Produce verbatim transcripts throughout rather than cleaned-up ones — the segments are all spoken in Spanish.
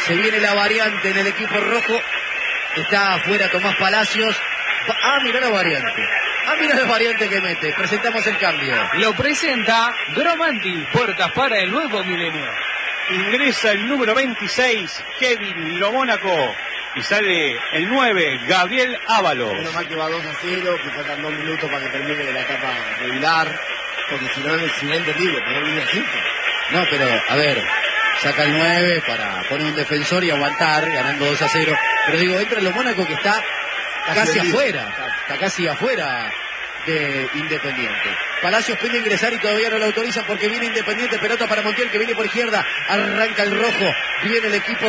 Se viene la variante en el equipo rojo. Está afuera Tomás Palacios. Ah, mira la variante. Ah, mira la variante que mete. Presentamos el cambio. Lo presenta Gromanti, puertas para el nuevo milenio. Ingresa el número veintiséis, Kevin Lo Mónaco. Y sale el nueve, Gabriel Ábalos. Menos mal que va dos a cero, que faltan dos minutos para que termine la etapa regular. Porque si no, es inentendible, poner línea cinco. No, pero, a ver, saca el nueve para poner un defensor y aguantar, ganando dos a cero. Pero digo, entra Lo Mónaco que está casi, casi afuera. Está, está casi afuera de Independiente. Palacios pide ingresar y todavía no lo autorizan porque viene Independiente. Pelota para Montiel que viene por izquierda. Arranca el rojo. Viene el equipo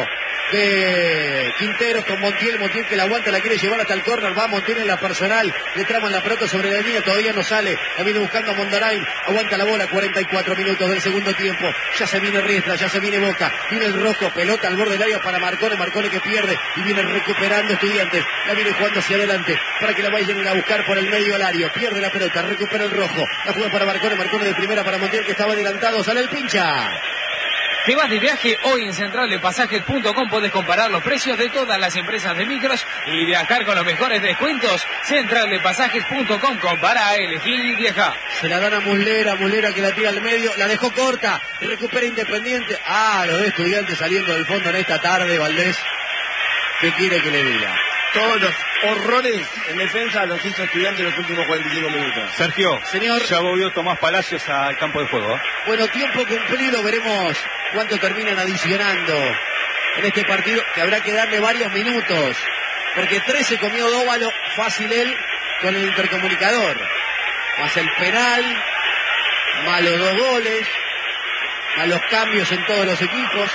de Quinteros con Montiel, Montiel que la aguanta, la quiere llevar hasta el córner, va Montiel en la personal, le traman la pelota sobre la línea, todavía no sale, la viene buscando a Mondarain, aguanta la bola, cuarenta y cuatro minutos del segundo tiempo, ya se viene Riestra, ya se viene Boca, viene el rojo, pelota al borde del área para Marcone, Marcone que pierde y viene recuperando Estudiantes, la viene jugando hacia adelante para que la vayan a buscar por el medio del área, pierde la pelota, recupera el rojo, la juega para Marcone, Marcone de primera para Montiel que estaba adelantado, sale el pincha. Te vas de viaje hoy en central de pasajes punto com. Podés comparar los precios de todas las empresas de micros y viajar con los mejores descuentos. central de pasajes punto com. Compara, elegí y viaja. Se la dan a Muslera, Muslera que la tira al medio, la dejó corta, recupera Independiente. Ah, los de Estudiantes saliendo del fondo en esta tarde, Valdés. ¿Qué quiere que le diga? Todos los horrores en defensa los hizo Estudiantes en los últimos cuarenta y cinco minutos. Sergio, señor, ya volvió Tomás Palacios al campo de juego. ¿eh? Bueno, tiempo cumplido, veremos cuánto terminan adicionando en este partido, que habrá que darle varios minutos, porque trece comió Dóvalo, fácil él, con el intercomunicador. Más el penal, más los dos goles, más los cambios en todos los equipos.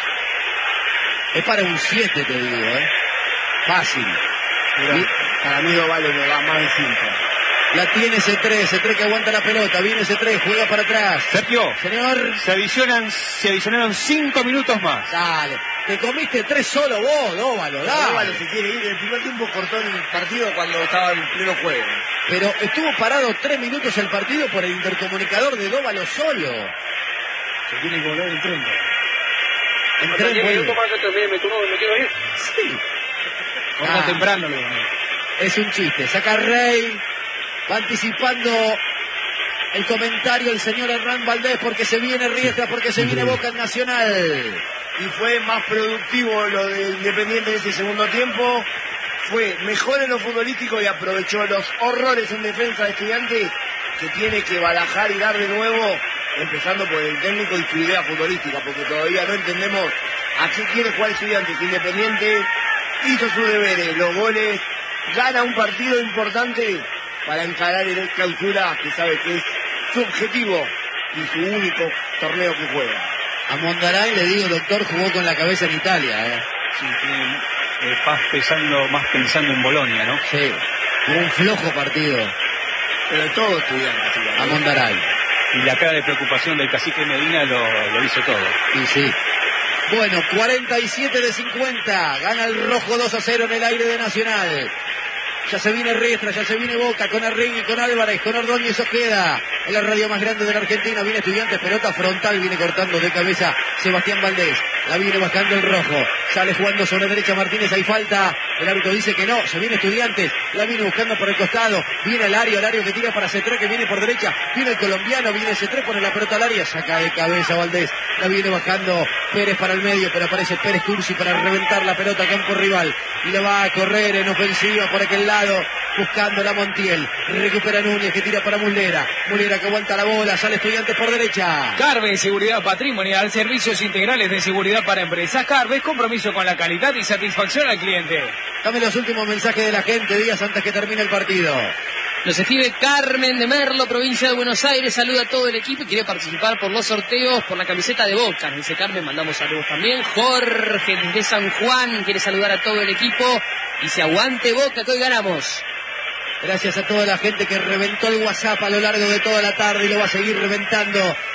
Es para un siete, te digo, ¿eh? Fácil. Pero ¿sí? Para mí Dóvalo me va más de cinco. La tiene C tres, C tres que aguanta la pelota, viene C tres, juega para atrás. Sergio, señor, se adicionan, se adicionaron cinco minutos más. Dale, te comiste tres solo vos, Dóvalo, dale. Dóvalo se quiere ir, el primer tiempo cortó el partido cuando estaba en pleno juego. Pero estuvo parado tres minutos el partido por el intercomunicador de Dóvalo solo. Se tiene que volver el tren. El tren vuelve. Me quiero ir. Sí. Corta ah, temprano, lo es un chiste. Saca Rey. Va anticipando el comentario el señor Hernán Valdés porque se viene Riestra, porque se viene Boca en Nacional. Y fue más productivo lo de Independiente en ese segundo tiempo. Fue mejor en lo futbolístico y aprovechó los horrores en defensa de Estudiantes que tiene que barajar y dar de nuevo, empezando por el técnico y su idea futbolística, porque todavía no entendemos a qué quiere jugar Estudiantes. Independiente hizo sus deberes, los goles, gana un partido importante para encarar el clausura que sabe que es su objetivo y su único torneo que juega. A Mondarain le digo, doctor, jugó con la cabeza en Italia, ¿eh? Sí, tiene, eh, más, pensando, más pensando en Bolonia, ¿no? Sí, jugó un flojo partido. Pero todo Estudiantes. A Mondarain. Y la cara de preocupación del cacique Medina lo, lo hizo todo. Y sí. Bueno, cuarenta y siete de cincuenta. Gana el rojo dos a cero en el aire de Nacional. Ya se viene Riestra, ya se viene Boca, con Arregui, con Álvarez, con Ordóñez Ojeda. En la radio más grande de la Argentina viene Estudiantes, pelota frontal, viene cortando de cabeza Sebastián Valdés. La viene bajando el rojo, sale jugando sobre derecha Martínez, hay falta. El árbitro dice que no, se viene Estudiantes, la viene buscando por el costado. Viene el área, el área que tira para C tres, que viene por derecha. Viene el colombiano, viene C tres, pone la pelota al área, saca de cabeza Valdés. La viene bajando Pérez para el medio, pero aparece Pérez Cursi para reventar la pelota a campo rival. Y la va a correr en ofensiva por aquel lado, buscando la Montiel. Recupera Núñez que tira para Muslera. Muslera que aguanta la bola, sale Estudiantes por derecha. Carve Seguridad Patrimonial, servicios integrales de seguridad para empresas. Carve, compromiso con la calidad y satisfacción al cliente. Dame los últimos mensajes de la gente, días antes que termine el partido. Nos escribe Carmen de Merlo, provincia de Buenos Aires, saluda a todo el equipo y quiere participar por los sorteos por la camiseta de Boca. Dice Carmen, mandamos saludos también. Jorge desde San Juan quiere saludar a todo el equipo. Dice aguante Boca, que hoy ganamos. Gracias a toda la gente que reventó el WhatsApp a lo largo de toda la tarde y lo va a seguir reventando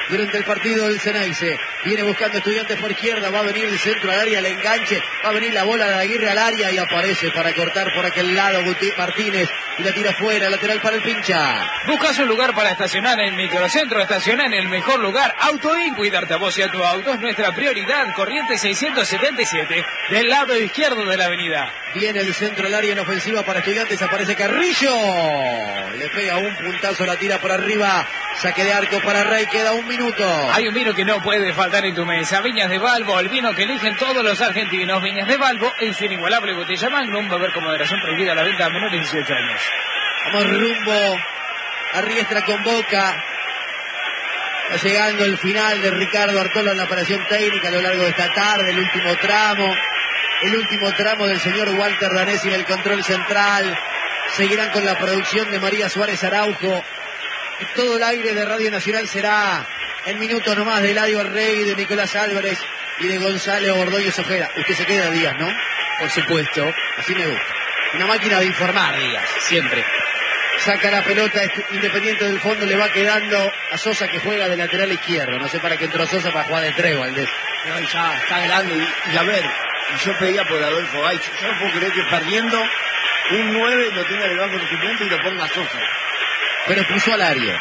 durante el partido del Ceneice. Viene buscando Estudiantes por izquierda, va a venir el centro al área, el enganche, va a venir la bola de Aguirre al área y aparece para cortar por aquel lado Guti Martínez y la tira fuera, lateral para el Pincha. Buscas un lugar para estacionar en Microcentro, estaciona en el mejor lugar. Autoin, cuidarte a vos y a tu auto es nuestra prioridad. Corrientes seiscientos setenta y siete, del lado izquierdo de la avenida. Viene el centro al área en ofensiva para Estudiantes, aparece Carrillo. Le pega un puntazo, la tira por arriba. Saque de arco para Rey, queda un minuto. Hay un vino que no puede faltar en tu mesa. Viñas de Balbo, el vino que eligen todos los argentinos. Viñas de Balbo, en su inigualable botella Magnum. Va a haber con moderación prohibida la venta a menores de dieciocho años. Vamos rumbo a Riestra con Boca. Está llegando el final de Ricardo Artola en la operación técnica a lo largo de esta tarde, el último tramo. El último tramo del señor Walter Danesi en el control central. Seguirán con la producción de María Suárez Araujo. Y todo el aire de Radio Nacional será en minutos nomás de Eladio Rey, de Nicolás Álvarez y de Gonzalo Ordóñez Ojeda. Usted se queda, Díaz, ¿no? Por supuesto. Así me gusta. Una máquina de informar, Díaz, siempre. Saca la pelota Independiente del fondo, le va quedando a Sosa que juega de lateral izquierdo. No sé para qué entró Sosa para jugar de tres, Valdés. No, ya está grande y, y a ver, y yo pedía por Adolfo Gaich. Yo no puedo creer que perdiendo un nueve lo tenga en el banco de suplente y lo ponga a Sosa. Pero puso al área.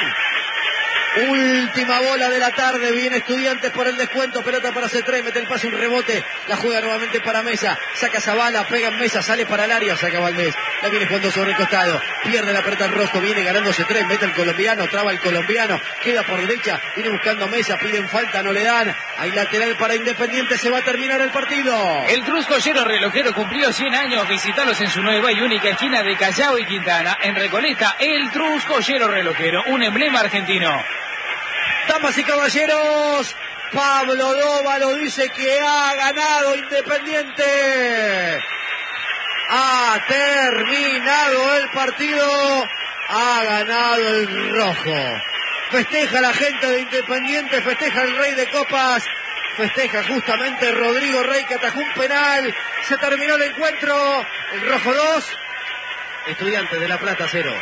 Última bola de la tarde, viene Estudiantes por el descuento, pelota para C tres, mete el pase, un rebote, la juega nuevamente para Mesa, saca Zavala, pega en Mesa, sale para el área, saca Valdés, la viene jugando sobre el costado, pierde la pelota el Rosco, viene ganando C tres, mete el colombiano, traba el colombiano, queda por derecha, viene buscando Mesa, piden falta, no le dan, hay lateral para Independiente, se va a terminar el partido. El Cruz Collero Relojero cumplió cien años, visitalos en su nueva y única esquina de Callao y Quintana, en Recoleta, el Cruz Collero Relojero, un emblema argentino. Damas y caballeros, Pablo Dóvalo dice que ha ganado Independiente. Ha terminado el partido, ha ganado el rojo. Festeja la gente de Independiente, festeja el Rey de Copas, festeja justamente Rodrigo Rey que atajó un penal. Se terminó el encuentro, el rojo dos, Estudiantes de La Plata cero.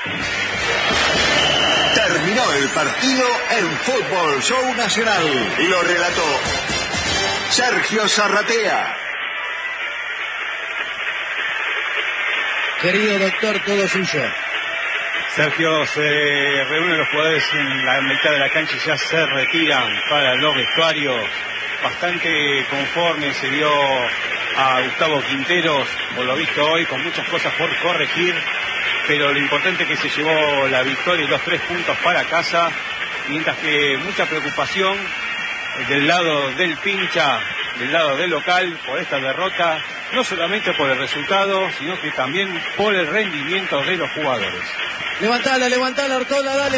Terminó el partido en Fútbol Show Nacional y lo relató Sergio Zarratea. Querido doctor, todo suyo. Sergio, se reúnen los jugadores en la mitad de la cancha y ya se retiran para los vestuarios. Bastante conforme se vio a Gustavo Quinteros, por lo visto hoy, con muchas cosas por corregir. Pero lo importante es que se llevó la victoria y los tres puntos para casa, mientras que mucha preocupación del lado del Pincha, del lado del local, por esta derrota, no solamente por el resultado, sino que también por el rendimiento de los jugadores. Levantala, levantala, Artola, dale.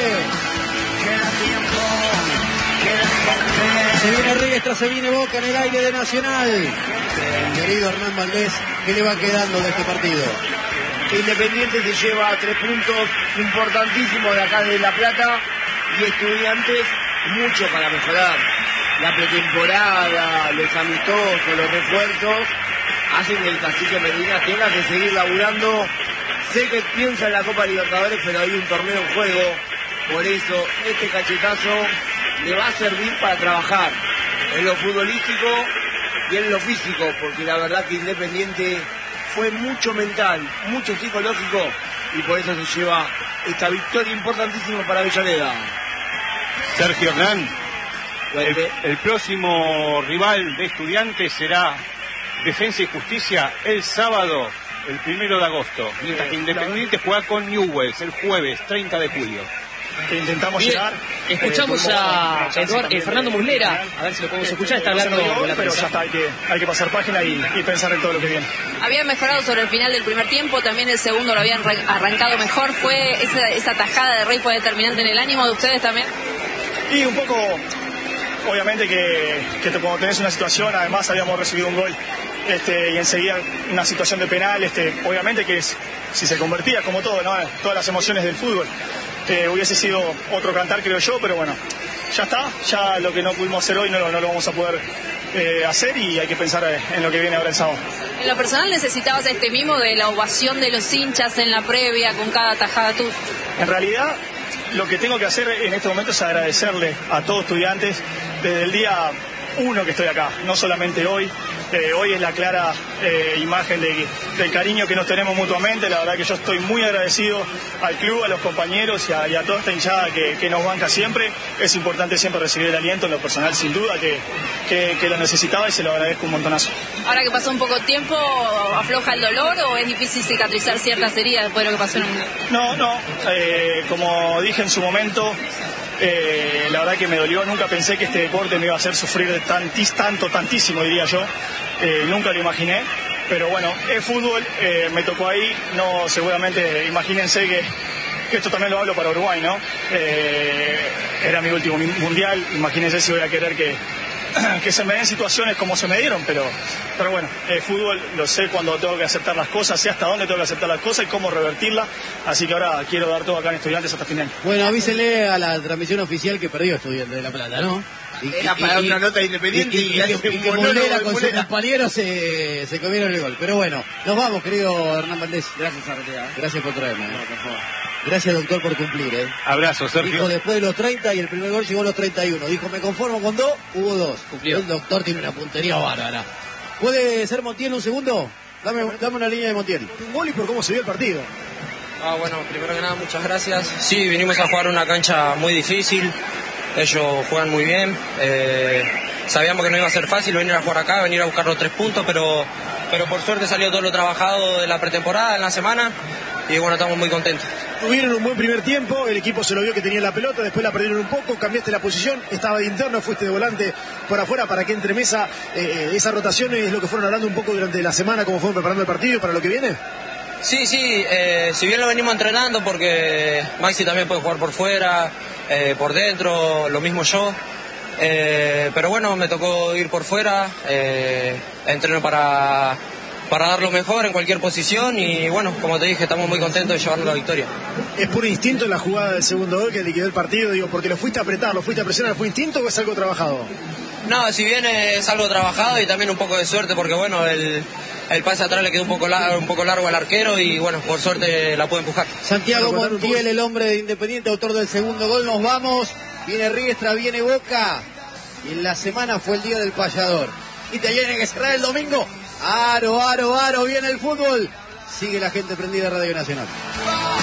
Se viene Riestra, se viene Boca en el aire de Nacional. Querido Hernán Valdés, ¿qué le va quedando de este partido? Independiente se lleva tres puntos importantísimos de acá de La Plata y Estudiantes mucho para mejorar. La pretemporada, los amistosos, los refuerzos hacen que el Cacique Medina tenga que seguir laburando. Sé que piensa en la Copa Libertadores, pero hay un torneo en juego. Por eso este cachetazo le va a servir para trabajar en lo futbolístico y en lo físico, porque la verdad que Independiente fue mucho mental, mucho psicológico, y por eso se lleva esta victoria importantísima para Avellaneda. Sergio Hernán, el, el próximo rival de Estudiantes será Defensa y Justicia el sábado, el primero de agosto, mientras que Independiente juega con Newell's el jueves treinta de julio. Que intentamos Bien, llegar. escuchamos eh, a Eduardo, eh, Fernando Muslera, a ver si lo podemos escuchar, está hablando con la pero prensa. ya está, hay que, hay que pasar página y, y pensar en todo lo que viene. Habían mejorado sobre el final del primer tiempo, también el segundo lo habían arrancado mejor. ¿Fue esa, esa tajada de Rey fue determinante en el ánimo de ustedes también? Y un poco, obviamente que, que te, cuando tenés una situación, además habíamos recibido un gol este, y enseguida una situación de penal, este, obviamente que es, si se convertía como todo, ¿no? Todas las emociones del fútbol. Eh, hubiese sido otro cantar, creo yo, pero bueno, ya está, ya lo que no pudimos hacer hoy no, no lo vamos a poder eh, hacer y hay que pensar en lo que viene ahora el sábado. En lo personal necesitabas este mimo de la ovación de los hinchas en la previa con cada tajada tú. En realidad lo que tengo que hacer en este momento es agradecerle a todos estudiantes desde el día uno que estoy acá, no solamente hoy. Eh, hoy es la clara eh, imagen de, del cariño que nos tenemos mutuamente. La verdad que yo estoy muy agradecido al club, a los compañeros y a, y a toda esta hinchada que, que nos banca siempre. Es importante siempre recibir el aliento en lo personal, sin duda, que, que, que lo necesitaba y se lo agradezco un montonazo. Ahora que pasó un poco de tiempo, ¿afloja el dolor o es difícil cicatrizar ciertas heridas después de lo que pasó en un... No, no, eh, como dije en su momento, eh, la verdad que me dolió. Nunca pensé que este deporte me iba a hacer sufrir tantis, tanto, tantísimo, diría yo. Eh, nunca lo imaginé, pero bueno, es fútbol, eh, me tocó ahí. No, seguramente, imagínense que, que esto también lo hablo para Uruguay, ¿no? Eh, era mi último mundial, imagínense si voy a querer que, que se me den situaciones como se me dieron, pero, pero bueno, eh, fútbol, lo sé cuando tengo que aceptar las cosas, sé hasta dónde tengo que aceptar las cosas y cómo revertirlas, así que ahora quiero dar todo acá en Estudiantes hasta final. Bueno, avísenle a la transmisión oficial que perdió Estudiantes de La Plata, ¿no? Y, Era para y, una nota independiente y, y, y, y, y que Molera con sus compañeros se, se comieron el gol. Pero bueno, nos vamos, querido Hernán Valdés. Gracias, Artea. Gracias por traerme. No, por favor. Gracias, doctor, por cumplir, ¿eh? Abrazo, Sergio. Dijo después de los treinta y el primer gol llegó a los treinta y uno. Dijo, me conformo con dos, hubo dos. Cumplió. El doctor tiene una puntería bárbara. ¿Puede ser Montiel un segundo? Dame, dame una línea de Montiel. Un gol y por cómo se vio el partido. Ah, bueno, primero que nada, muchas gracias. Sí, vinimos a jugar una cancha muy difícil. Ellos juegan muy bien. Eh, sabíamos que no iba a ser fácil venir a jugar acá, venir a buscar los tres puntos, pero, pero por suerte salió todo lo trabajado de la pretemporada en la semana y bueno, estamos muy contentos. Tuvieron un buen primer tiempo, el equipo se lo vio que tenía la pelota, después la perdieron un poco, cambiaste la posición, estaba de interno, fuiste de volante por afuera para que entre Mesa. Eh, esa rotación es lo que fueron hablando un poco durante la semana, cómo fueron preparando el partido para lo que viene. Sí, sí, eh, si bien lo venimos entrenando porque Maxi también puede jugar por fuera, eh, por dentro, lo mismo yo, eh, pero bueno, me tocó ir por fuera, eh, entreno para, para dar lo mejor en cualquier posición y bueno, como te dije, estamos muy contentos de llevarnos la victoria. ¿Es por instinto la jugada del segundo gol que liquidó el partido? Digo, porque lo fuiste a apretar, lo fuiste a presionar, ¿fue instinto o es algo trabajado? No, si bien es algo trabajado y también un poco de suerte porque bueno, el... El pase atrás le quedó un poco largo, un poco largo al arquero y bueno, por suerte la puede empujar. Santiago Montiel, el hombre de Independiente, autor del segundo gol. Nos vamos. Viene Riestra, viene Boca. Y en la semana fue el día del payador. Y te tiene que cerrar el domingo. Aro, aro, aro, viene el fútbol. Sigue la gente prendida a Radio Nacional.